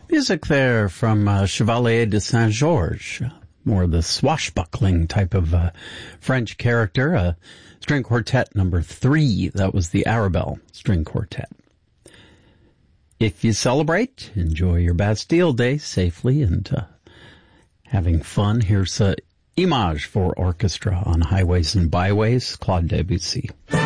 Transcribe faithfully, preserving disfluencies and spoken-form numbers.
Music there from uh, Chevalier de Saint-Georges, more the swashbuckling type of uh, French character. Uh, string quartet number three, that was the Arabelle String Quartet. If you celebrate, enjoy your Bastille Day safely and uh, having fun. Here's uh, Image for Orchestra on Highways and Byways, Claude Debussy.